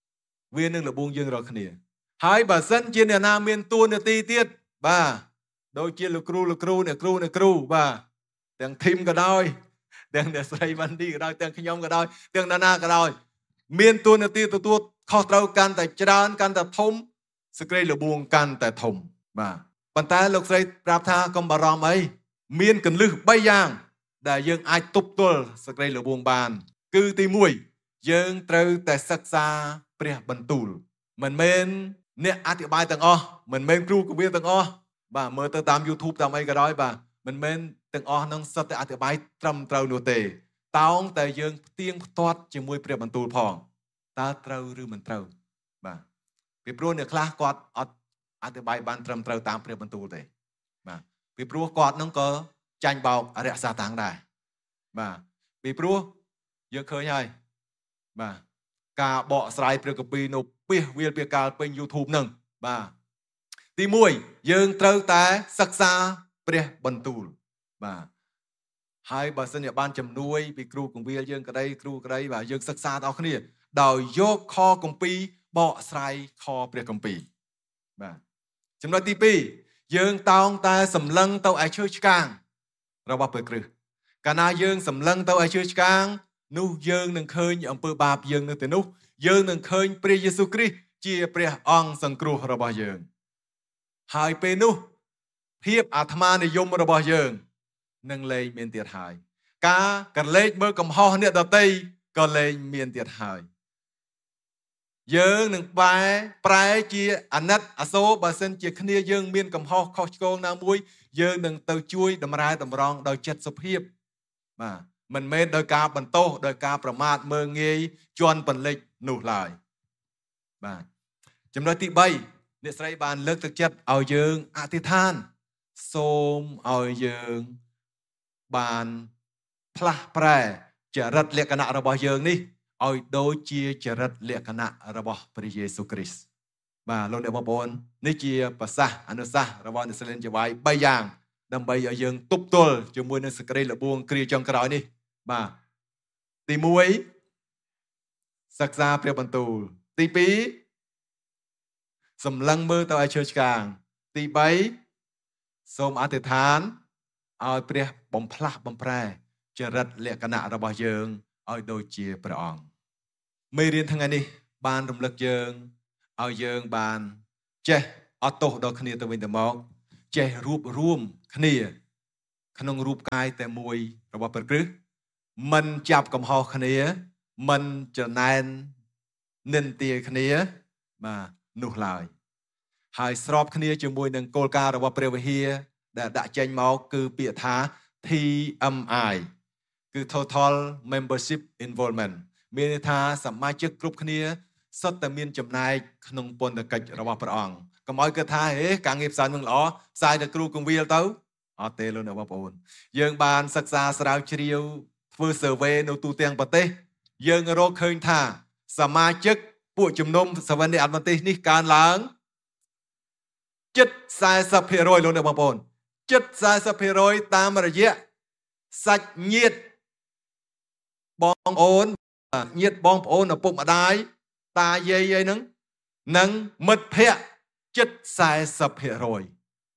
វានឹងលបួងយើងរាល់គ្នាហើយបើសិនជាអ្នកណាមានតួនាទីទៀតបាទដូចជាលោកគ្រូលោកគ្រូអ្នកគ្រូអ្នកគ្រូបាទទាំងធីមក៏ដោយទាំងអ្នកស្រីវ៉ាន់ឌីក៏ដោយទាំងខ្ញុំក៏ដោយទាំងណានាក៏ដោយមានតួនាទីទទួលខុសត្រូវកាន់តែច្រើនកាន់តែធំសេចក្តីលបួងកាន់តែធំបាទប៉ុន្តែលោកស្រីប្រាប់ថាកុំបារម្ភអីមានកលឹះបីយ៉ាងដែលយើងអាចទប់ទល់សេចក្តីលបួងបានគឺទីមួយយើងត្រូវតែសិក្សាព្រះបន្ទូលមិនមែនអ្នកអធិប្បាយទាំងអស់មិនមែនគ្រូគវាទាំងអស់បាទមើលទៅតាម YouTube តាមអីក៏ដោយបាទមិនមែនទាំងអស់នឹងសិតតែអធិប្បាយត្រឹមត្រូវនោះទេតោងតែយើងផ្ទៀងផ្ទាត់ជាមួយព្រះបន្ទូលផងតើត្រូវឬមិនត្រូវបាទពីព្រោះអ្នកខ្លះគាត់អត់អធិប្បាយបានត្រឹមត្រូវតាមព្រះបន្ទូលទេបាទពីព្រោះគាត់នឹងក៏ចាញ់បោកអរិយសាតាំងដែរបាទពីព្រោះយើងឃើញហើយបាទការបកស្រាយព្រះគម្ពីរនៅពាសវាលពាសកាលពេញ YouTube នឹងបាទទីមួយយើងត្រូវតែសិក្សាព្រះបន្ទូលបាទហើយបើសិនជាបានជំនួយពីគ្រូគង្វាលយើងក្តីគ្រូក្តីបាទយើងសិក្សាដល់គ្នាដោយយកខគម្ពីរបកស្រាយខព្រះគម្ពីរបាទចំណុចទីពីរយើងតោងតែសម្លឹងទៅឯឈើឆ្កាងរបស់ព្រះគ្រីស្ទកាលណាយើងសម្លឹងទៅឯឈើឆ្កាងនោះយើងនឹងឃើញអំពើបាបយើងនៅទីនោះយើងនឹងឃើញព្រះយេស៊ូវគ្រីស្ទជាព្រះអង្គសង្គ្រោះរបស់យើងហើយពេលនោះភាពអាត្មានិយមរបស់យើងនឹងលែងមានទៀតហើយការកលេចមើលកំហុសអ្នកដទៃក៏លែងមានទៀតហើយយើងនឹងបែរប្រែជាអាណិតអាសូរបើសិនជាគ្នាយើងមានកំហុសខុសឆ្គងណាមួយយើងនឹងទៅជួយតម្រែតម្រង់ដោយចិត្តសុភាពបាទមិនមែនដោយការបន្ទោសដោយការប្រមាថមើលងាយជន់ពន្លិចនោះឡើយបាទចំណុចទីបីអ្នកស្រីបានលើកទឹកចិត្តឲ្យយើងអធិដ្ឋានសូមឲ្យយើងបានផ្លាស់ប្រែចរិតលក្ខណៈរបស់យើងនេះឲ្យដូចជាចរិតលក្ខណៈរបស់ព្រះយេស៊ូវគ្រីស្ទបាទលោកអ្នកបងប្អូននេះជាប្រសាសន៍អនុសាសន៍របស់អ្នកស្រីជាវាយបីយ៉ាងដើម្បីឲ្យយើងទប់ទល់ជាមួយនឹងសេចក្តីលបួងគ្រាចុងក្រោយនេះបាទទីមួយសិក្សាព្រះបន្ទូលទីពីរសម្លឹងមើលទៅឲ្យឈើឆ្កាងទីបីសូមអធិដ្ឋានឲ្យព្រះបំផ្លាស់បំប្រែចរិតលក្ខណៈរបស់យើងឲ្យដូចជាព្រះអង្គមេរៀនថ្ងៃនេះបានរំលឹកយើងឲ្យយើងបានចេះអត់ទោសដល់គ្នាទៅវិញទៅមកចេះរួបរួមគ្នាក្នុងរូបកាយតែមួយរបស់ព្រះគ្រីស្ទមិនចាប់កំហុសគ្នាមិនចំណែននិន្ទាគ្នាបាទនោះឡើយហើយស្របគ្នាជាមួយនឹងគោលការណ៍របស់ព្រះវិហារដែលដាក់ចេញមកគឺពាក្យថា T M I គឺ Total Membership Involvement មានន័យថាសមាជិកគ្រប់គ្នាសុទ្ធតែមានចំណែកក្នុងពន្ធកិច្ចរបស់ព្រះអង្គកុំឲ្យគិតថាហេការងារផ្សាយនឹងល្អផ្សាយតែគ្រូគង្វាលទៅអត់ទេលោកអ្នកបងប្អូនយើងបានសិក្សាស្រាវជ្រាវធ្វើ survey នៅទូទាំងប្រទេសយើងរកឃើញថាសមាជិកពួកជំនុំសាវណ្ណអត្តន្តិសនេះកើនឡើងជិត สี่สิบเปอร์เซ็นต์ លោកអ្នកបងប្អូនជិត สี่สิบเปอร์เซ็นต์ តាមរយៈសាច់ញាតិបងប្អូនញាតិបងប្អូនឪពុកម្ដាយតាយាយអីហ្នឹងនិងមិត្តភ័ក្តិជិត สี่สิบเปอร์เซ็นต์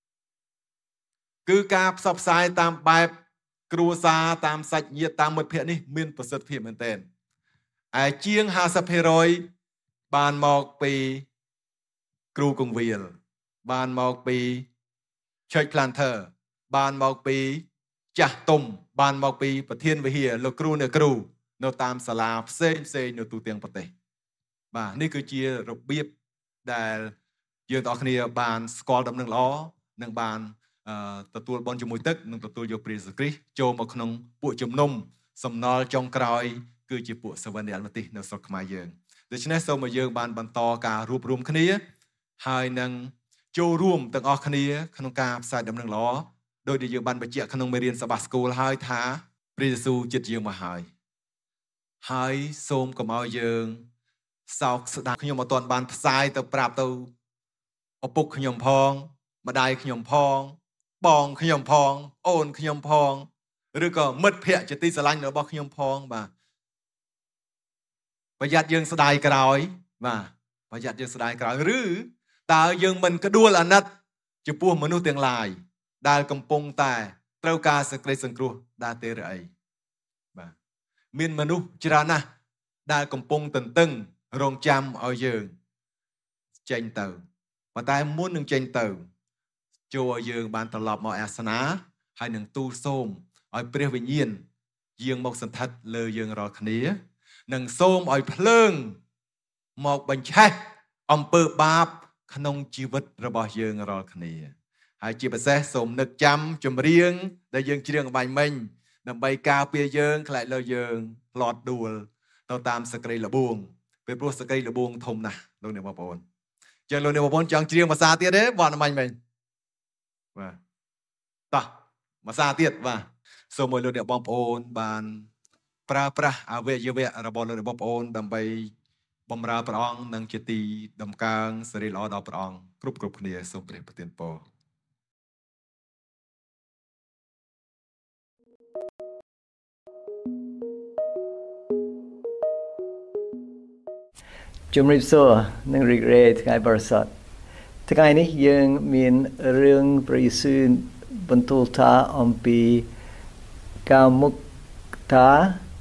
គឺការផ្សព្វផ្សាយតាមបែបគ្រួសារតាមសាច់ញាតិតាមមិត្តភ័ក្តិនេះមានប្រសិទ្ធភាពមែនទែនឯជាង ห้าสิบเปอร์เซ็นต์ បានមកពីគ្រូគង្វាលបានមកពី Church Planter បានមកពីចាស់ទុំបានមកពីប្រធានវិហារលោកគ្រូអ្នកគ្រូនៅតាមសាលាផ្សេងផ្សេងនៅទូទាំងប្រទេសបាទនេះគឺជារបៀបដែលយើងទាំងអស់គ្នាបានស្គាល់ដំណឹងល្អនិងបានទទួលបុណ្យជាមួយទឹកនិងទទួលយកព្រះយេស៊ូវគ្រីស្ទចូលមកក្នុងពួកជំនុំសំណល់ចុងក្រោយគឺជាពួកសាវណ្ណអត្តន្តិសនៅស្រុកខ្មែរយើងដូច្នេះសូមឲ្យយើងបានបន្តការរួបរวมគ្នាហើយនឹងចូលរួមទាំងអស់គ្នាក្នុងការផ្សាយដំណឹងល្អដោយដែលយើងបានបញ្ជាក់ក្នុងមេរៀនសាបាស្គូលហើយថាព្រះយេស៊ូវចិត្តយើងមកហើយហើយសូមកុំឲ្យយើងសោកស្ដាយខ្ញុំអត់ទាន់បានផ្សាយទៅប្រាប់ទៅឪពុកខ្ញុំផងម្ដាយខ្ញុំផងបងខ្ញុំផងអូនខ្ញុំផងឬក៏មិត្តភ័ក្តិជាទីស្រឡាញ់របស់ខ្ញុំផងបាទប្រយ័ត្នយើងស្ដាយក្រោយបាទប្រយ័ត្នយើងស្ដាយក្រោយឬតើយើងមិនក្ដួលអាណិតចំពោះមនុស្សទាំងឡាយដែលកំពុងតែត្រូវការសេចក្តីសង្គ្រោះដែរទេឬអីបាទមានមនុស្សច្រើនណាស់ដែលកំពុងទន្ទឹងរង់ចាំឲ្យយើងចេញទៅប៉ុន្តែមុននឹងចេញទៅចូលឲ្យយើងបានត្រឡប់មកអាសនាហើយនឹងទូលសូមឲ្យព្រះវិញ្ញាណយាងមកសន្ធិដ្ឋលើយើងរាល់គ្នានិងសូមឲ្យភ្លើងមកបញ្ឆេះអំពើបាបក្នុងជីវិតរបស់យើងរាល់គ្នាហើយជាពិសេសសូមនឹកចាំចម្រៀងដែលយើងច្រៀងបាញ់មិញដើម្បីការពារយើងខ្លាចលើយើងផ្លត់ដួលទៅតាមសក្តិល្បួងពេលព្រោះសក្តិល្បួងធំណាស់លោកអ្នកបងប្អូនចឹងលោកអ្នកបងប្អូនចង់ច្រៀងភាសាទៀតទេបាទបាញ់មិញបាទតោះភាសាទៀតបាទសូមឲ្យលោកអ្នកបងប្អូនបានប្រើប្រាស់អវយវៈរបស់លោកអ្នកបងប្អូនដើម្បីបម្រើព្រះអង្គនិងជាទីដំកើងសិរីល្អដល់ព្រះអង្គគ្រប់គ្រប់គ្នាសូមព្រះប្រទានពរជំរាបសួរនិងរីករាយថ្ងៃបរិសុទ្ធថ្ងៃនេះយើងមានរឿងព្រះយេស៊ូវបន្ទូលថាអំពីការមុខតា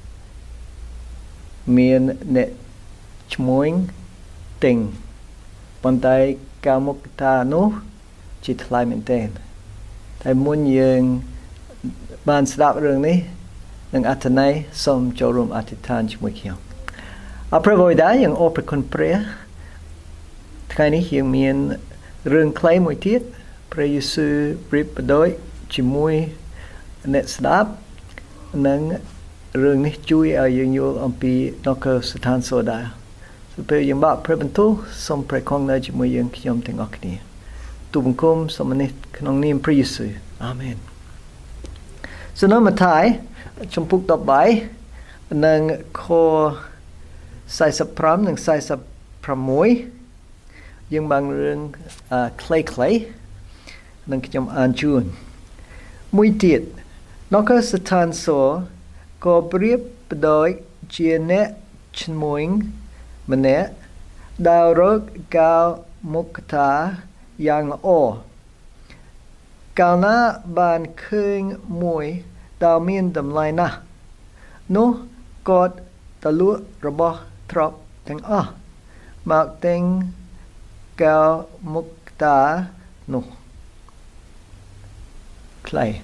មានអ្នកឈ្មោះទិញប៉ុន្តែការមុខតានោះជាថ្លៃមែនទែនតែមុនយើងបានស្ដាប់រឿងនេះនឹងអត្ថន័យសូមចូលរួមអធិដ្ឋានជាមួយខ្ញុំអរព្រះបិតាយើងអរព្រគុណព្រះថ្ងៃនេះយើងមានរឿងខ្លីមួយទៀតព្រះយេស៊ូវប្រៀបប្រដូចជាមួយអ្នកស្ដាប់និងរឿងនេះជួយឲ្យយើងយល់អំពីនគរស្ថានសួគ៌ដែរពេលយើងបាក់ព្រះបន្ទូលសូមព្រះគង់នៅជាមួយយើងខ្ញុំទាំងអស់គ្នាទូលបង្គំសូមនេះក្នុងនាមព្រះយេស៊ូវអាមែនសំណូមម៉ាថាយជំពូកដប់បីនិងខ45និង46យើងបានរឿងខ្លីៗនឹងខ្ញុំអានជូនមួយទៀតនគរស្ថានសួគ៌ក៏ប្រៀបប្រដូចជាអ្នកឈ្មួញម្នាក់ដែលរកកាលមុខតាយ៉ាងល្អកាលណាបានឃើញមួយដែលមានតម្លៃណាស់នោះគាត់ទៅលក់របស់ទ្រព្យទាំងអស់មកទិញកាលមុខតានោះខ្លី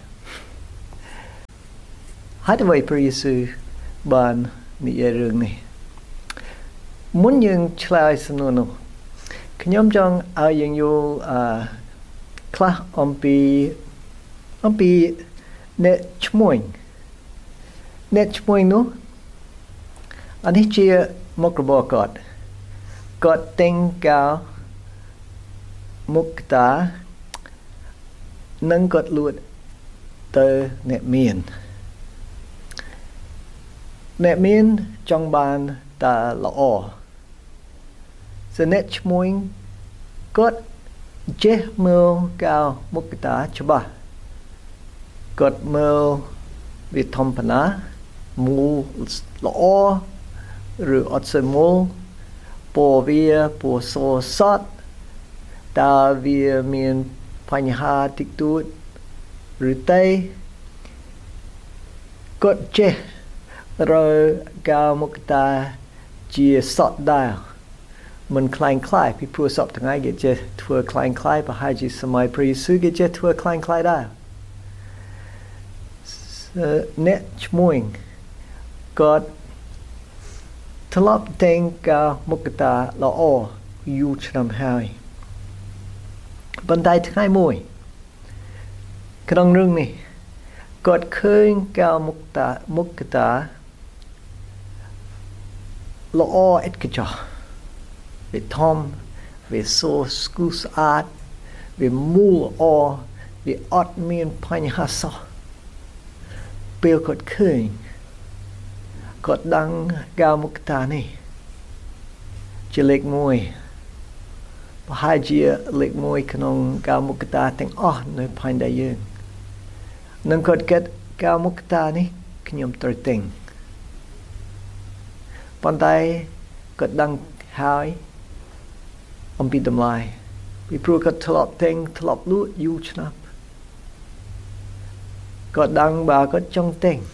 ហើយអ្វីព្រះយេស៊ូវបាននិយាយរឿងនេះមុនយើងឆ្លើយសំណួរនោះខ្ញុំចង់ឲ្យយើងយល់អឺខ្លះអំពីអំពីអ្នកឈ្មោះអ្នកឈ្មោះនោះអានេះជាមុខរបរគាត់គាត់ទិញកាលមុខតានិងគាត់លួចទៅអ្នកមានអ្នកមានចង់បានតែល្អសអ្នកឈ្មោះគាត់ចេះមើលកាលមុខតាច្បាស់គាត់មើលវាធំប៉ុណ្ណាមូលល្អឬអត់សូវមូលពណ៌វាពណ៌សសតតើវាមានបញ្ហាតិចតួចឬទេគាត់ចេះរើកាលមុខតាជាសតដែរមិនคล้ายคล้ายពីព្រោះសពថ្ងៃគេចេះធ្វើคล้ายคล้ายប្រហែលជាសម័យព្រះយេស៊ូវគេចេះធ្វើคล้ายคล้ายដែរអ្នកឈ្មោះគាត់ធ្លាប់តែងកាលមុខតាល្អយូរឆ្នាំហើយប៉ុន្តែថ្ងៃមួយក្នុងរឿងនេះគាត់ឃើញកាលមុខតាមុខតាល្អឥតខ្ចោះវាធំវាសស្គូស្អាតវាមូលល្អវាអត់មានបញ្ហាសោះពេលគាត់ឃើញគាត់ដឹងកាលមុខតានេះជាលេខមួយប្រហែលជាលេខមួយក្នុងកាលមុខតាទាំងអស់នៅផែនដីយើងនឹងគាត់គិតកាលមុខតានេះខ្ញុំត្រូវទិញប៉ុន្តែគាត់ដឹងហើយអំពីតម្លៃពីព្រោះគាត់ធ្លាប់តែងធ្លាប់លក់យូរឆ្នាំគាត់ដឹងបើគាត់ចង់តែង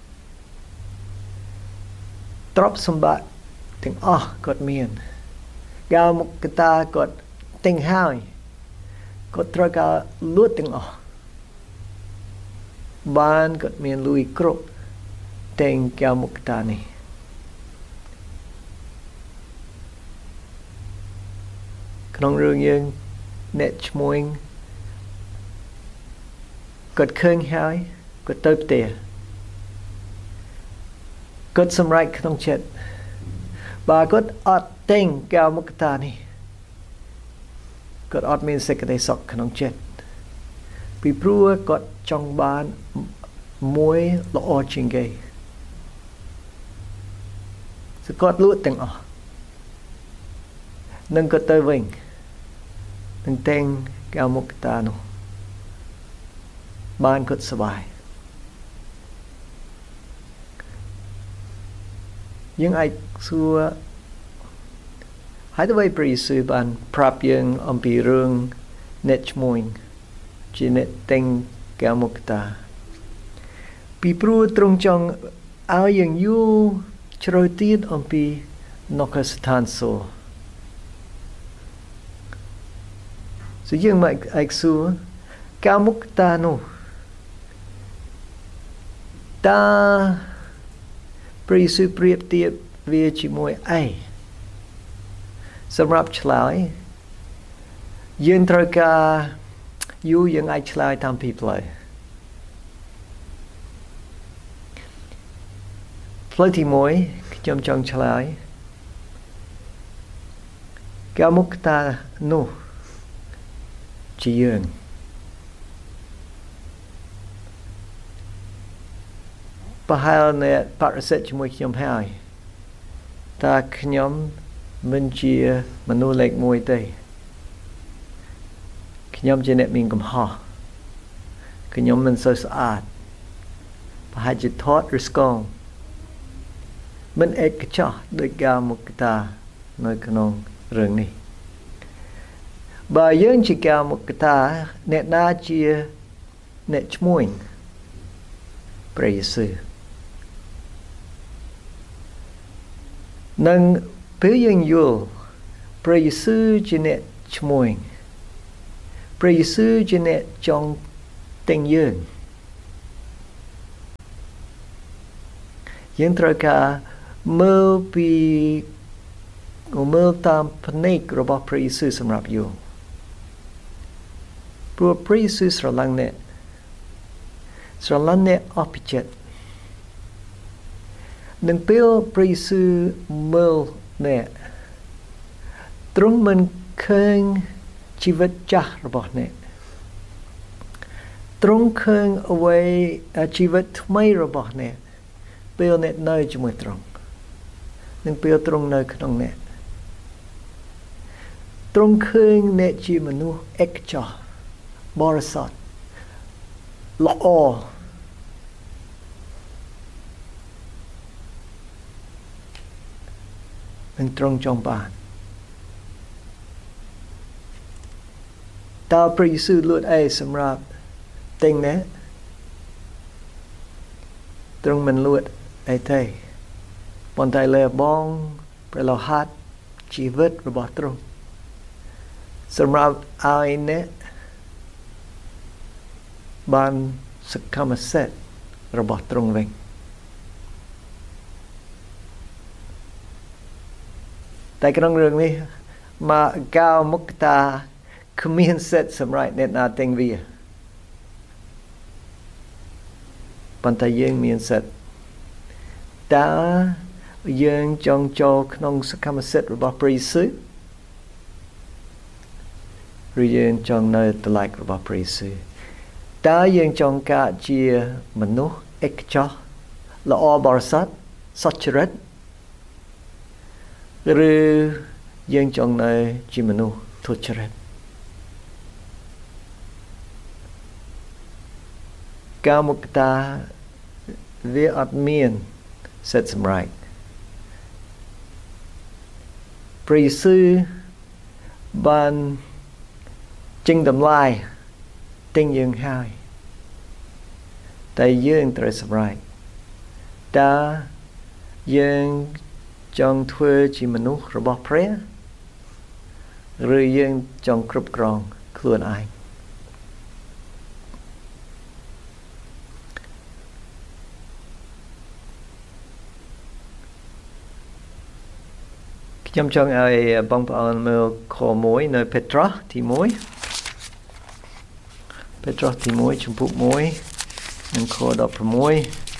ទ្រព្យសម្បត្តិទាំងអស់គាត់មានកាលមកកតាគាត់តែងហើយគាត់ត្រូវការលក់ទាំងអស់បានគាត់មានលុយគ្រប់តែងកាលមកកតានេះក្នុងរឿងយើងអ្នកឈ្មោះគាត់ឃើញហើយគាត់ទៅផ្ទះគាត់សម្រេចក្នុងចិត្តបើគាត់អត់តែងកាលមកតានេះគាត់អត់មានសេចក្តីសុខក្នុងចិត្តពីព្រោះគាត់ចង់បានមួយល្អជាងគេសគាត់លក់ទាំងអស់នឹងគាត់ទៅវិញនឹងតែងកាលមកតានោះបានគាត់សប្បាយយើងអាចសួរហើយទៅព្រះយេស៊ូវបានប្រាប់យើងអំពីរឿងអ្នកឈ្មោះជាអ្នកតែងកាលមកតាពីព្រោះទ្រង់ចង់ឲ្យយើងយល់ជ្រៅទៀតអំពីនគរស្ថានសួគ៌so យើងមកអាចសួរកាលមកតានោះតើព្រះយេស៊ូវប្រៀបធៀបវាជាមួយអីសម្រាប់ឆ្លើយយើងត្រូវការយូរយើងអាចឆ្លើយតាមពីផ្លូវផ្លូវទីមួយខ្ញុំចង់ឆ្លើយកាលមកតានោះជាយើងប្រហែលអ្នកបរិសិទ្ធជាមួយខ្ញុំហើយតើខ្ញុំមិនជាមនុស្សលេខមួយទេខ្ញុំជាអ្នកមានកំហុសខ្ញុំមិនសូវស្អាតប្រហែលជាថតឬស្គងមិនឯកចោះដោយកាលមកតានៅក្នុងរឿងនេះបើយើងជាកាលមកតាអ្នកណាជាអ្នកឈ្មោះព្រះយេស៊ូវនឹងពេលយើងយល់ព្រះយេស៊ូវជាអ្នកឈ្មោះព្រះយេស៊ូវជាអ្នកចង់តែងយើងយើងត្រូវការមើលពីមើលតាមភ្នែករបស់ព្រះយេស៊ូវសម្រាប់យល់ព្រោះព្រះយេស៊ូវស្រឡាញ់អ្នកស្រឡាញ់អ្នកអស់ពីចិត្តនឹងពេលព្រះយេស៊ូវមើលអ្នកទ្រង់មិនឃើញជីវិតចាស់របស់អ្នកទ្រង់ឃើញអ្វីជីវិតថ្មីរបស់អ្នកពេលអ្នកនៅជាមួយទ្រង់នឹងពេលទ្រង់នៅក្នុងអ្នកទ្រង់ឃើញអ្នកជាមនុស្សឯកចោះបរិសុទ្ធល្អនឹងទ្រង់ចង់បានតើព្រះយេស៊ូវលួចអីសម្រាប់តែងណាទ្រង់មិនលួចអីទេប៉ុន្តែលះបង់ព្រះលោហិតជីវិតរបស់ទ្រង់សម្រាប់ឲ្យអ្នកបានសកម្មសិទ្ធិរបស់ទ្រង់វិញតែក្នុងរឿងនេះមកកាលមកតាគ្មានសិទ្ធិសម្រាប់អ្នកណាទាំងវាប៉ុន្តែយើងមានសិទ្ធិតើយើងចង់ចូលក្នុងសកម្មសិទ្ធិរបស់ព្រះយេស៊ូវឬយើងចង់នៅតម្លៃរបស់ព្រះយេស៊ូវតើយើងចង់កើតជាមនុស្សឯកចោះល្អបរិសុទ្ធសុចរិតឬយើងចង់នៅជាមនុស្សទុច្ចរិតកាលមកតាវាអត់មានសិទ្ធិសម្រេចព្រះយេស៊ូវបានចេញតម្លៃទិញយើងហើយតែយើងត្រូវសម្រេចតើយើងចង់ធ្វើជាមនុស្សរបស់ព្រះឬយើងចង់គ្រប់គ្រងខ្លួនឯងខ្ញុំចង់ឲ្យបងប្អូនមើលខមួយនៅពេត្រុសទីoneពេត្រុសទីoneជំពូកoneនិងខsixteen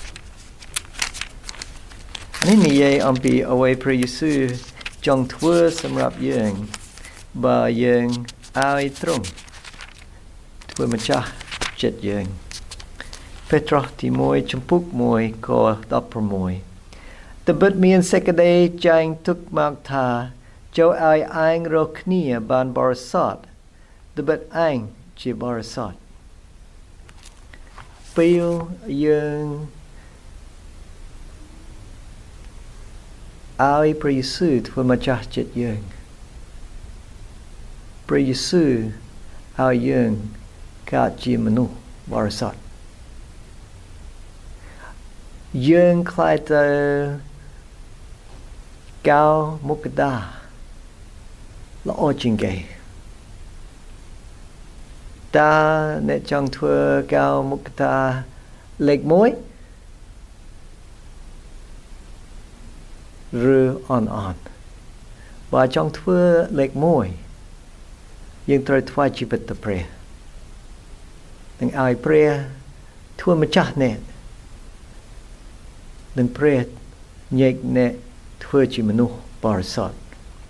នេះនិយាយអំពីអ្វីព្រះយេស៊ូវចង់ធ្វើសម្រាប់យើងបើយើងឲ្យទ្រង់ធ្វើម្ចាស់ចិត្តយើងពេត្រុសទីoneជំពូកoneខsixteenត្បិតមានសេចក្តីចែងទុកមកថាចូលឲ្យឯងរកគ្នាបានបរិសុទ្ធត្បិតឯងជាបរិសុទ្ធពេលយើងឲ្យព្រះយេស៊ូវធ្វើម្ចាស់ចិត្តយើងព្រះយេស៊ូវឲ្យយើងកើតជាមនុស្សបរិសុទ្ធយើងខ្លាចទៅកៅមុខតាល្អជាងគេតើអ្នកចង់ធ្វើកៅមុខតាលេខoneឬអនអនបើចង់ធ្វើលេខoneយើងត្រូវថ្វាយជីវិតទៅព្រះនឹងឲ្យព្រះធ្វើម្ចាស់អ្នកនឹងព្រះញែកអ្នកធ្វើជាមនុស្សបរិសុទ្ធ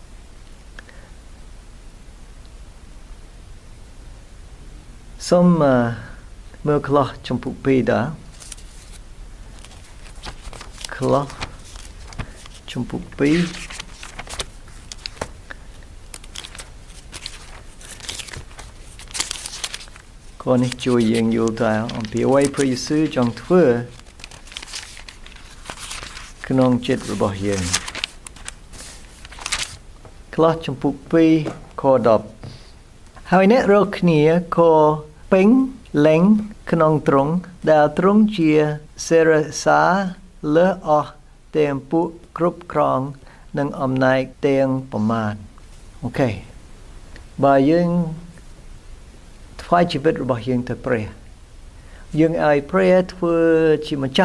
សូមមើលខ្លះចំពុកពីរដែរខ្លះចំពុកពីរខនេះជួយយើងយល់ដែរអំពីអ្វីព្រះយេស៊ូវចង់ធ្វើក្នុងចិត្តរបស់យើងខ្លះចំពុកពីរខtenហើយអ្នករកគ្នាខពេញលែងក្នុងទ្រង់ដែលទ្រង់ជាសេរសាលើអស់ទាំងពួកគ្រប់គ្រងនិងអំណាចទាំងប្រមាណអូខេបើយើងថ្វាយជីវិតរបស់យើងទៅព្រះយើងឲ្យព្រះធ្វើជាម្ចាស់